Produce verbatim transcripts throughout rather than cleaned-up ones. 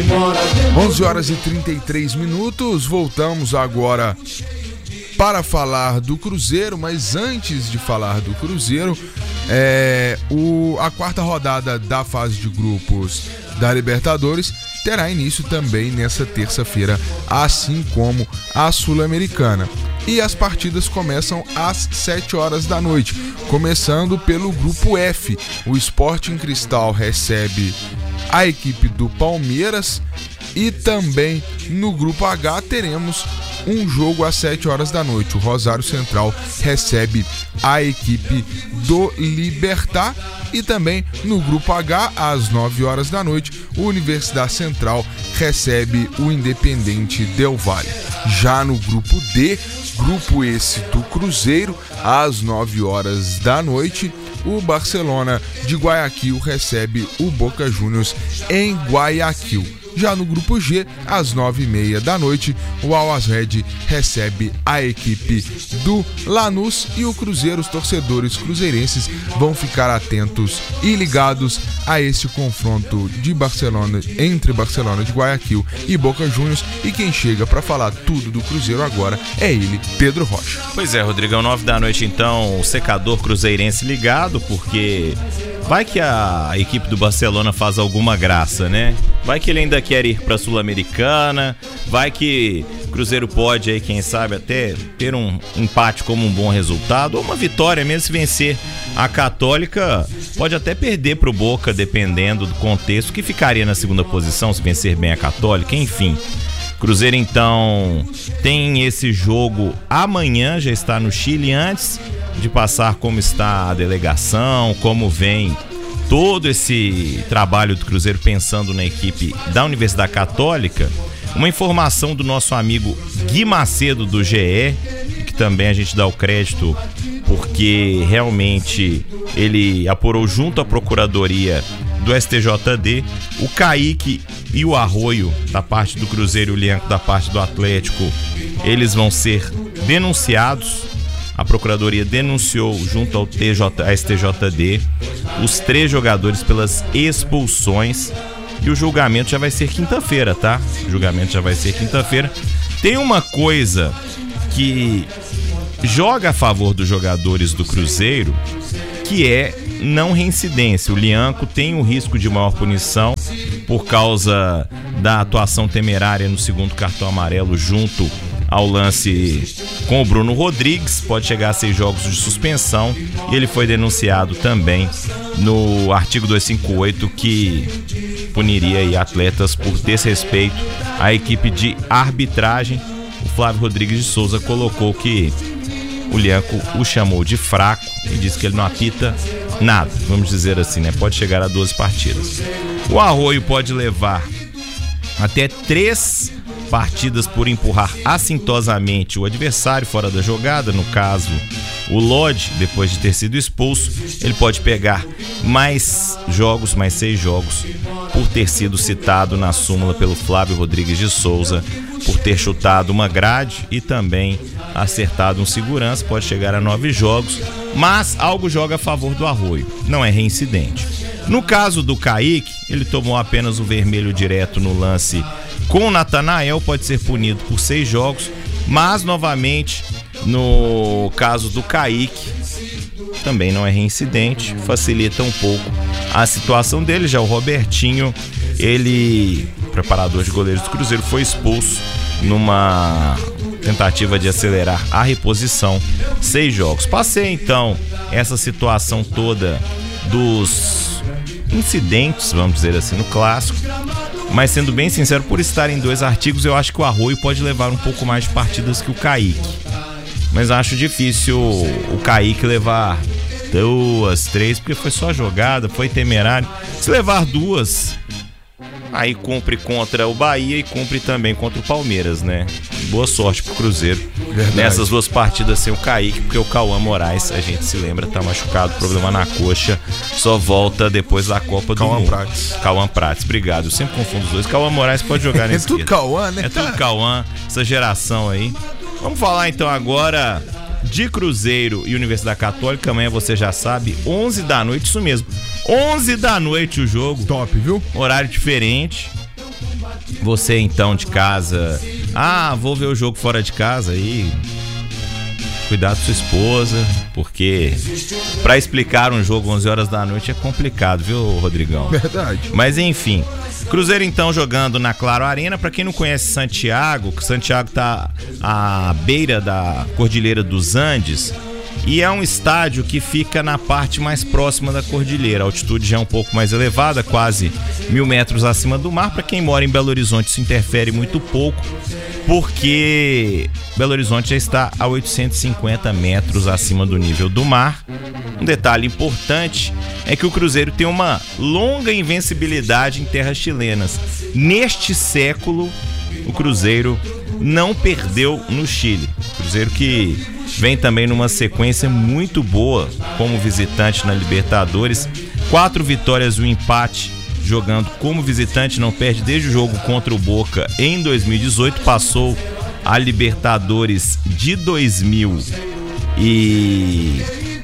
onze horas e trinta e três minutos, voltamos agora para falar do Cruzeiro, mas antes de falar do Cruzeiro, é, o, a quarta rodada da fase de grupos da Libertadores terá início também nessa terça-feira, assim como a Sul-Americana. E as partidas começam às sete horas da noite, começando pelo grupo F. O Sporting Cristal recebe a equipe do Palmeiras e também no grupo H teremos um jogo às sete horas da noite. O Rosário Central recebe a equipe do Libertad e também no grupo H, às nove horas da noite, o Universidade Central recebe o Independente Del Valle. Já no grupo D, grupo esse do Cruzeiro, às nove horas da noite, o Barcelona de Guayaquil recebe o Boca Juniors em Guayaquil. Já no grupo G, às nove e meia da noite, o Al-Azred recebe a equipe do Lanús e o Cruzeiro. Os torcedores cruzeirenses vão ficar atentos e ligados a esse confronto de Barcelona, entre Barcelona de Guayaquil e Boca Juniors. E quem chega para falar tudo do Cruzeiro agora é ele, Pedro Rocha. Pois é, Rodrigão, nove da noite então, o secador cruzeirense ligado, porque vai que a equipe do Barcelona faz alguma graça, né? Vai que ele ainda quer ir para a Sul-Americana, vai que o Cruzeiro pode aí, quem sabe, até ter um empate como um bom resultado, ou uma vitória mesmo. Se vencer a Católica, pode até perder para o Boca, dependendo do contexto, que ficaria na segunda posição se vencer bem a Católica, enfim. Cruzeiro então tem esse jogo amanhã, já está no Chile, antes de passar como está a delegação, como vem todo esse trabalho do Cruzeiro pensando na equipe da Universidade Católica. Uma informação do nosso amigo Gui Macedo do G E, que também a gente dá o crédito porque realmente ele apurou junto à Procuradoria do S T J D, o Kaique e o Arroio da parte do Cruzeiro e o Lianco da parte do Atlético, eles vão ser denunciados. A Procuradoria denunciou junto ao T J, S T J D os três jogadores pelas expulsões e o julgamento já vai ser quinta-feira, tá? O julgamento já vai ser quinta-feira. Tem uma coisa que joga a favor dos jogadores do Cruzeiro, que é não reincidência. O Lianco tem o risco de maior punição por causa da atuação temerária no segundo cartão amarelo junto ao lance com o Bruno Rodrigues, pode chegar a seis jogos de suspensão, e ele foi denunciado também no artigo duzentos e cinquenta e oito, que puniria aí atletas por desrespeito à equipe de arbitragem. O Flávio Rodrigues de Souza colocou que o Lianco o chamou de fraco e disse que ele não apita nada, vamos dizer assim, né? Pode chegar a doze partidas. O Arroio pode levar até três partidas por empurrar assintosamente o adversário fora da jogada. No caso, o Lodge, depois de ter sido expulso, ele pode pegar mais jogos, mais seis jogos, por ter sido citado na súmula pelo Flávio Rodrigues de Souza, por ter chutado uma grade e também acertado um segurança. Pode chegar a nove jogos, mas algo joga a favor do Arroio, não é reincidente. No caso do Kaique, ele tomou apenas o vermelho direto no lance com o Natanael, pode ser punido por seis jogos, mas novamente no caso do Kaique também não é reincidente, facilita um pouco a situação dele. Já o Robertinho, ele, preparador de goleiros do Cruzeiro, foi expulso numa tentativa de acelerar a reposição, seis jogos. Passei então essa situação toda dos incidentes, vamos dizer assim, no clássico, mas sendo bem sincero, por estar em dois artigos, eu acho que o Arroio pode levar um pouco mais de partidas que o Kaique, mas acho difícil o Kaique levar duas, três, porque foi só jogada, foi temerário. Se levar duas, aí cumpre contra o Bahia e cumpre também contra o Palmeiras, né? Boa sorte pro Cruzeiro. Verdade. Nessas duas partidas sem o Kaique, porque o Cauã Moraes, a gente se lembra, tá machucado, problema na coxa, só volta depois da Copa Cauã do Mundo. Prates. Cauã Prates, obrigado. Eu sempre confundo os dois. Cauã Moraes pode jogar nesse. É tudo Cauã, né? É tudo Cauã, essa geração aí. Vamos falar então agora de Cruzeiro e Universidade Católica. Amanhã você já sabe, onze da noite, isso mesmo. onze da noite o jogo. Top, viu? Horário diferente. Você então de casa, ah, vou ver o jogo fora de casa aí. Cuidado com sua esposa, porque pra explicar um jogo onze horas da noite é complicado, viu, Rodrigão? Verdade. Mas enfim, Cruzeiro então jogando na Claro Arena. Pra quem não conhece Santiago, que Santiago tá à beira da Cordilheira dos Andes e é um estádio que fica na parte mais próxima da cordilheira. A altitude já é um pouco mais elevada, quase mil metros acima do mar. Pra quem mora em Belo Horizonte isso interfere muito pouco, porque Belo Horizonte já está a oitocentos e cinquenta metros acima do nível do mar. Um detalhe importante é que o Cruzeiro tem uma longa invencibilidade em terras chilenas. Neste século, o Cruzeiro não perdeu no Chile. Cruzeiro que vem também numa sequência muito boa como visitante na Libertadores. Quatro vitórias e um empate jogando como visitante, não perde desde o jogo contra o Boca em dois mil e dezoito, passou a Libertadores de dois mil e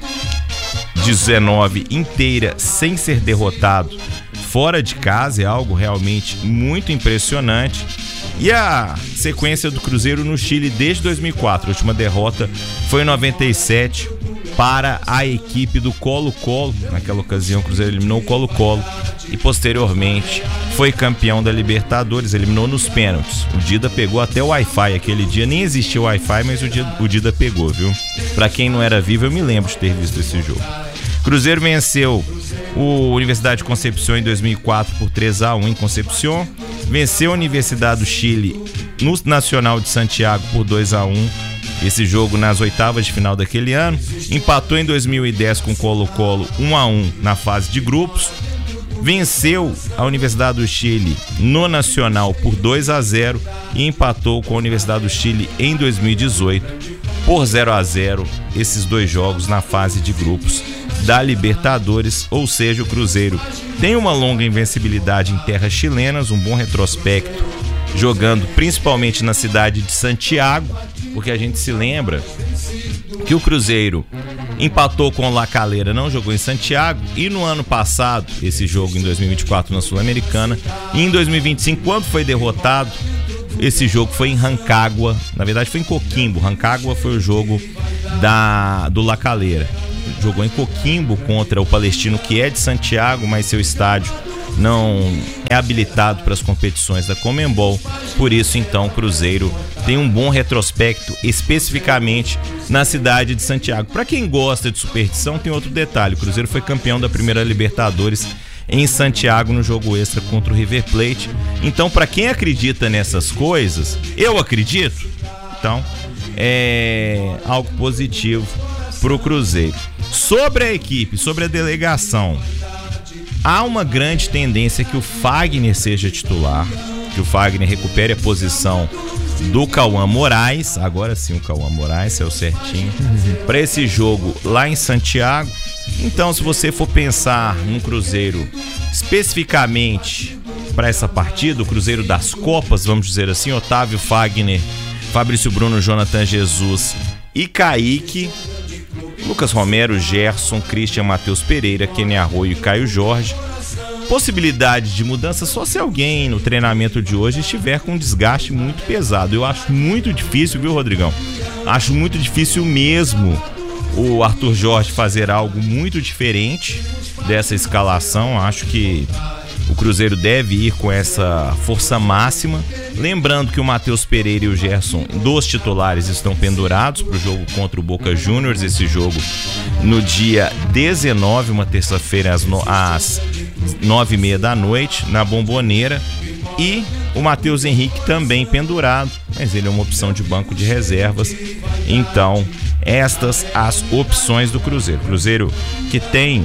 dezenove inteira sem ser derrotado fora de casa, é algo realmente muito impressionante. E a sequência do Cruzeiro no Chile desde dois mil e quatro, a última derrota foi em noventa e sete para a equipe do Colo-Colo. Naquela ocasião o Cruzeiro eliminou o Colo-Colo e posteriormente foi campeão da Libertadores, eliminou nos pênaltis. O Dida pegou até o Wi-Fi aquele dia, nem existia o Wi-Fi, mas o Dida, o Dida pegou, viu? Pra quem não era vivo, eu me lembro de ter visto esse jogo. Cruzeiro venceu o Universidade de Concepción em dois mil e quatro por três a um em Concepción, venceu a Universidade do Chile no Nacional de Santiago por dois a um, esse jogo nas oitavas de final daquele ano, empatou em dois mil e dez com Colo-Colo um a um na fase de grupos, venceu a Universidade do Chile no Nacional por dois a zero e empatou com a Universidade do Chile em dois mil e dezoito por zero a zero, esses dois jogos na fase de grupos da Libertadores. Ou seja, o Cruzeiro tem uma longa invencibilidade em terras chilenas, um bom retrospecto, jogando principalmente na cidade de Santiago, porque a gente se lembra que o Cruzeiro empatou com o La Calera, não jogou em Santiago, e no ano passado, esse jogo em dois mil e vinte e quatro na Sul-Americana, e em dois mil e vinte e cinco, quando foi derrotado, esse jogo foi em Rancagua, na verdade foi em Coquimbo. Rancagua foi o jogo da, do La Calera. Jogou em Coquimbo contra o Palestino, que é de Santiago, mas seu estádio não é habilitado para as competições da Conmebol. Por isso, então, o Cruzeiro tem um bom retrospecto, especificamente na cidade de Santiago. Para quem gosta de superstição, tem outro detalhe: o Cruzeiro foi campeão da primeira Libertadores em Santiago no jogo extra contra o River Plate. Então, para quem acredita nessas coisas, eu acredito, então é algo positivo para o Cruzeiro. Sobre a equipe, sobre a delegação, há uma grande tendência que o Fagner seja titular, que o Fagner recupere a posição do Cauã Moraes. Agora sim, o Cauã Moraes é o certinho para esse jogo lá em Santiago. Então, se você for pensar no Cruzeiro especificamente para essa partida, o Cruzeiro das Copas, vamos dizer assim, Otávio, Fagner, Fabrício Bruno, Jonathan Jesus e Kaique, Lucas Romero, Gerson, Christian, Matheus Pereira, Kenny Arroio e Caio Jorge. Possibilidade de mudança só se alguém no treinamento de hoje estiver com um desgaste muito pesado. Eu acho muito difícil, viu, Rodrigão? Acho muito difícil mesmo o Arthur Jorge fazer algo muito diferente dessa escalação. Acho que o Cruzeiro deve ir com essa força máxima. Lembrando que o Matheus Pereira e o Gerson, dos titulares, estão pendurados para o jogo contra o Boca Juniors. Esse jogo no dia dezenove, uma terça-feira, às, no... às nove e meia da noite, na Bomboneira. E o Matheus Henrique também pendurado, mas ele é uma opção de banco de reservas. Então, estas as opções do Cruzeiro. Cruzeiro que tem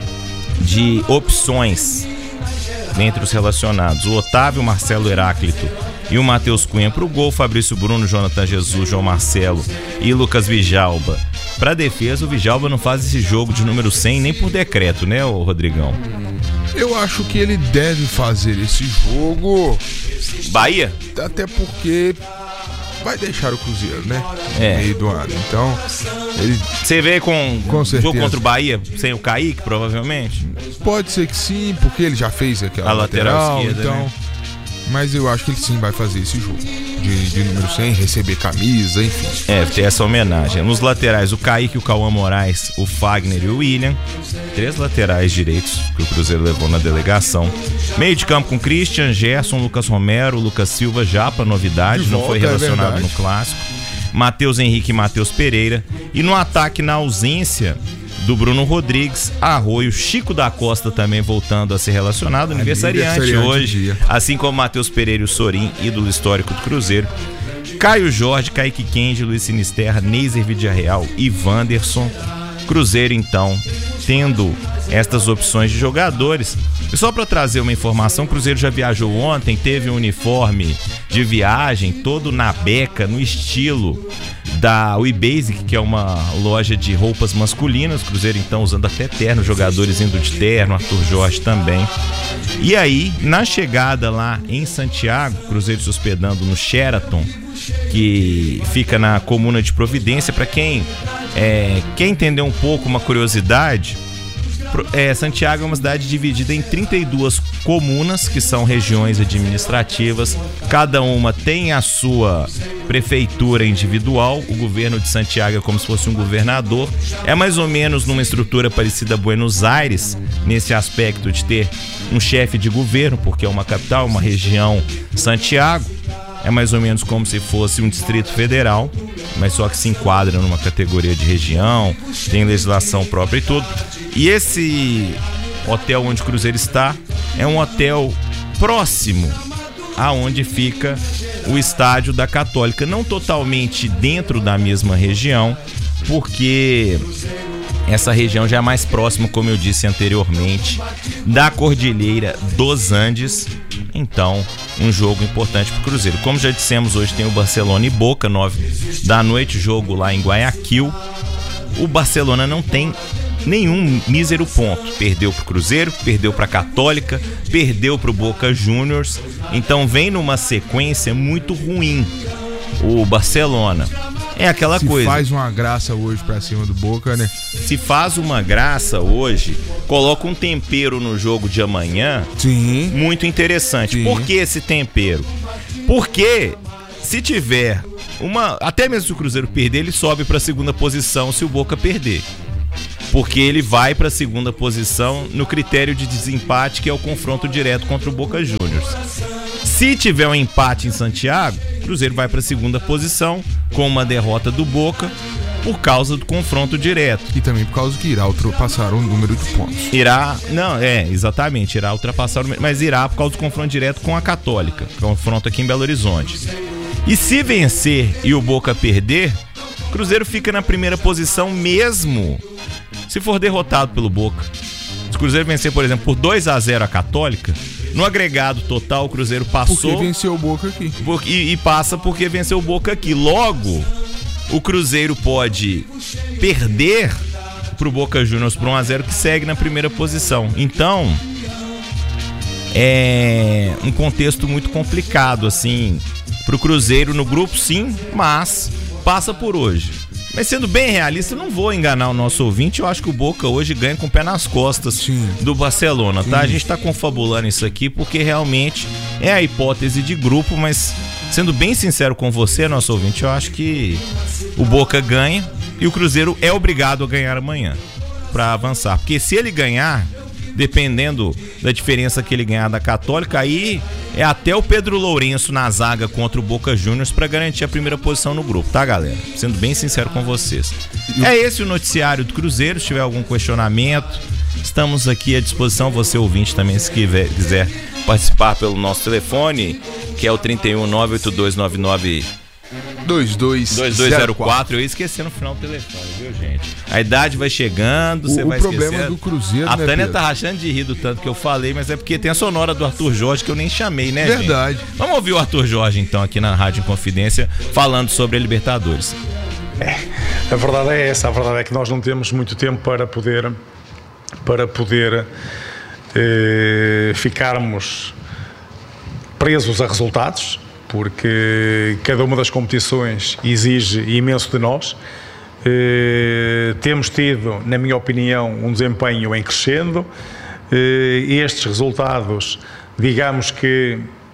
de opções entre os relacionados o Otávio, Marcelo Heráclito e o Matheus Cunha para o gol, Fabrício Bruno, Jonathan Jesus, João Marcelo e Lucas Vijalba. Para defesa, o Vijalba não faz esse jogo de número cem nem por decreto, né, ô Rodrigão? Eu acho que ele deve fazer esse jogo. Bahia? Até porque vai deixar o Cruzeiro, né? É. No meio do ano. Então, ele... Você vê com, com o certeza. Jogo contra o Bahia sem o Kaique, provavelmente? Pode ser que sim, porque ele já fez aquela a lateral, lateral esquerda, então... né? mas eu acho que ele sim vai fazer esse jogo de, de número cem, receber camisa, enfim. É, ter essa homenagem. Nos laterais, o Kaique, o Cauã Moraes, o Fagner e o William. Três laterais direitos que o Cruzeiro levou na delegação. Meio de campo com Christian, Gerson, Lucas Romero, Lucas Silva, Japa, novidade, De não volta, foi relacionado é no clássico. Matheus Henrique e Matheus Pereira. E no ataque, na ausência do Bruno Rodrigues, Arroio, Chico da Costa também voltando a ser relacionado, aniversariante, aniversariante hoje, dia. Assim como Matheus Pereira e o Sorin, ídolo histórico do Cruzeiro. Caio Jorge, Kaique Kendi, Luiz Sinisterra, Neiser Vidiarreal e Wanderson. Cruzeiro, então, tendo estas opções de jogadores. E só para trazer uma informação, o Cruzeiro já viajou ontem, teve um uniforme de viagem todo na beca, no estilo da WeBasic, que é uma loja de roupas masculinas. O Cruzeiro, então, usando até terno, jogadores indo de terno, Arthur Jorge também. E aí, na chegada lá em Santiago, o Cruzeiro se hospedando no Sheraton, que fica na comuna de Providência. Para quem é, quer entender um pouco, uma curiosidade, é, Santiago é uma cidade dividida em trinta e duas comunas, que são regiões administrativas. Cada uma tem a sua prefeitura individual. O governo de Santiago é como se fosse um governador. É mais ou menos numa estrutura parecida a Buenos Aires, nesse aspecto de ter um chefe de governo, porque é uma capital, uma região. Santiago é mais ou menos como se fosse um distrito federal, mas só que se enquadra numa categoria de região, tem legislação própria e tudo. E esse hotel onde o Cruzeiro está é um hotel próximo aonde fica o estádio da Católica, não totalmente dentro da mesma região, porque essa região já é mais próxima, como eu disse anteriormente, da Cordilheira dos Andes. Então, um jogo importante para o Cruzeiro. Como já dissemos, hoje tem o Barcelona e Boca, nove da noite, jogo lá em Guayaquil. O Barcelona não tem nenhum mísero ponto. Perdeu para o Cruzeiro, perdeu para a Católica, perdeu para o Boca Juniors. Então vem numa sequência muito ruim o Barcelona. É aquela Se coisa. Se faz uma graça hoje pra cima do Boca, né? Se faz uma graça hoje, coloca um tempero no jogo de amanhã. Sim. Muito interessante. Sim. Por que esse tempero? Porque se tiver uma... Até mesmo se o Cruzeiro perder, ele sobe pra segunda posição se o Boca perder. Porque ele vai pra segunda posição no critério de desempate, que é o confronto direto contra o Boca Juniors. Se tiver um empate em Santiago, o Cruzeiro vai para a segunda posição com uma derrota do Boca por causa do confronto direto. E também por causa que irá ultrapassar o número de pontos. Irá, não, é, exatamente, irá ultrapassar o número, mas irá por causa do confronto direto com a Católica, confronto aqui em Belo Horizonte. E se vencer e o Boca perder, o Cruzeiro fica na primeira posição mesmo se for derrotado pelo Boca. Se o Cruzeiro vencer, por exemplo, por dois a zero a Católica, no agregado total o Cruzeiro passou... Porque venceu o Boca aqui. Porque, e, e passa porque venceu o Boca aqui. Logo, o Cruzeiro pode perder pro Boca Juniors por um a zero, que segue na primeira posição. Então, é um contexto muito complicado, assim, pro Cruzeiro no grupo, sim, mas passa por hoje. Mas sendo bem realista, eu não vou enganar o nosso ouvinte. Eu acho que o Boca hoje ganha com o pé nas costas Sim. do Barcelona, tá? Sim. A gente tá confabulando isso aqui porque realmente é a hipótese de grupo, mas sendo bem sincero com você, nosso ouvinte, eu acho que o Boca ganha e o Cruzeiro é obrigado a ganhar amanhã para avançar. Porque se ele ganhar, dependendo da diferença que ele ganhar da Católica, aí é até o Pedro Lourenço na zaga contra o Boca Juniors para garantir a primeira posição no grupo, tá, galera? Sendo bem sincero com vocês. É esse o noticiário do Cruzeiro. Se tiver algum questionamento, estamos aqui à disposição. Você, ouvinte, também, se quiser participar pelo nosso telefone, que é o trinta e um, nove oito dois nove nove dois dois zero quatro. Eu ia esquecer no final do telefone, viu, gente? A idade vai chegando, você vai esquecendo. O problema do Cruzeiro, A né, Tânia Pedro? tá rachando de rir do tanto que eu falei, mas é porque tem a sonora do Arthur Jorge que eu nem chamei, né, Verdade. gente? Vamos ouvir o Arthur Jorge, então, aqui na Rádio Inconfidência, falando sobre a Libertadores. É, a verdade é essa. A verdade é que nós não temos muito tempo para poder, para poder eh, ficarmos presos a resultados, porque cada uma das competições exige imenso de nós. Eh, temos tido, na minha opinião, um desempenho em crescendo. Eh, estes resultados, digamos que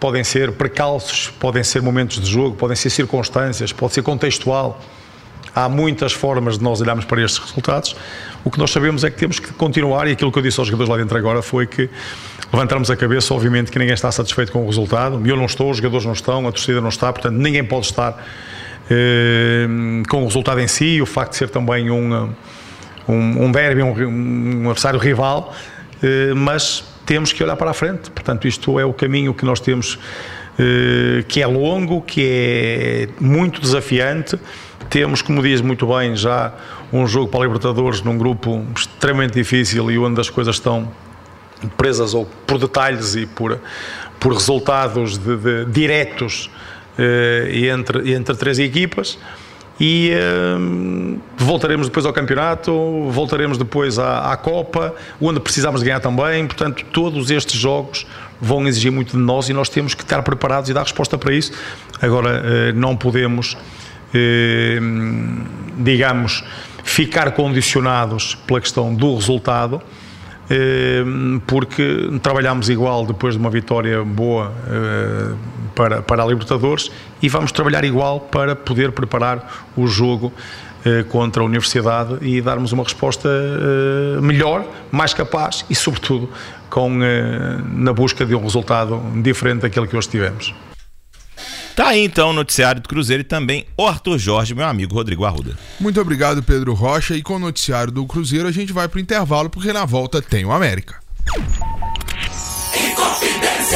podem ser percalços, podem ser momentos de jogo, podem ser circunstâncias, pode ser contextual. Há muitas formas de nós olharmos para estes resultados. O que nós sabemos é que temos que continuar, e aquilo que eu disse aos jogadores lá dentro agora foi que levantarmos a cabeça. Obviamente que ninguém está satisfeito com o resultado, eu não estou, os jogadores não estão, a torcida não está, portanto ninguém pode estar eh, com o resultado em si, o facto de ser também um, um, um derby, um, um adversário rival, eh, mas temos que olhar para a frente. Portanto, isto é o caminho que nós temos, eh, que é longo, que é muito desafiante. Temos, como diz muito bem, já um jogo para a Libertadores num grupo extremamente difícil e onde as coisas estão presas ou por detalhes e por, por resultados de, de, diretos eh, entre, entre três equipas. E eh, voltaremos depois ao campeonato, voltaremos depois à, à Copa, onde precisamos de ganhar também. Portanto, todos estes jogos vão exigir muito de nós e nós temos que estar preparados e dar resposta para isso. Agora, eh, não podemos, eh, digamos, ficar condicionados pela questão do resultado, eh, porque trabalhamos igual depois de uma vitória boa eh, para, para a Libertadores, e vamos trabalhar igual para poder preparar o jogo eh, contra a Universidade e darmos uma resposta eh, melhor, mais capaz e, sobretudo, com, eh, na busca de um resultado diferente daquele que hoje tivemos. Tá aí então o noticiário do Cruzeiro e também o Arthur Jorge, meu amigo Rodrigo Arruda. Muito obrigado, Pedro Rocha. E com o noticiário do Cruzeiro a gente vai pro intervalo, porque na volta tem o América. Inconfidência.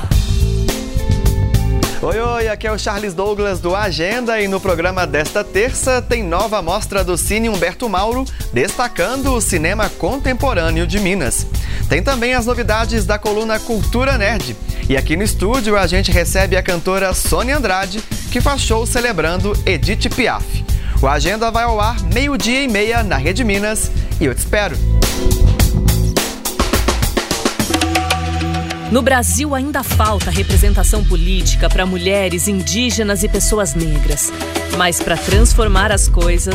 Oi, oi, aqui é o Charles Douglas do Agenda e no programa desta terça tem nova mostra do Cine Humberto Mauro, destacando o cinema contemporâneo de Minas. Tem também as novidades da coluna Cultura Nerd. E aqui no estúdio a gente recebe a cantora Sônia Andrade, que faz show celebrando Edith Piaf. O Agenda vai ao ar meio-dia e meia na Rede Minas e eu te espero. No Brasil ainda falta representação política para mulheres, indígenas e pessoas negras. Mas para transformar as coisas,